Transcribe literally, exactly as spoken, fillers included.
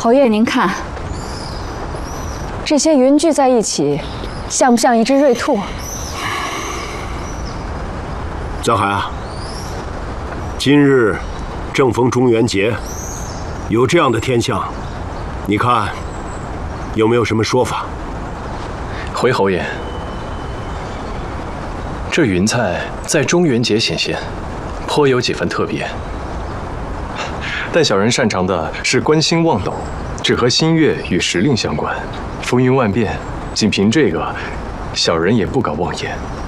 侯爷，您看，这些云聚在一起，像不像一只瑞兔？ 江海啊，今日正逢中元节，有这样的天象，你看有没有什么说法？ 回侯爷，这云彩在中元节显现，颇有几分特别。但小人擅长的是观星望斗，只和星月与时令相关，风云万变，仅凭这个，小人也不敢妄言。